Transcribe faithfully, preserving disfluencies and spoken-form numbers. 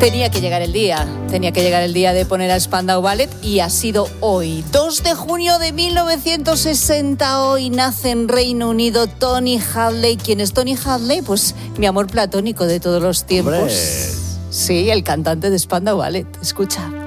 Tenía que llegar el día, tenía que llegar el día de poner a Spandau Ballet y ha sido hoy, dos de junio de mil novecientos sesenta. Hoy nace en Reino Unido Tony Hadley. ¿Quién es Tony Hadley? Pues mi amor platónico de todos los tiempos. ¡Hombre! Sí, el cantante de Spandau Ballet. Escucha.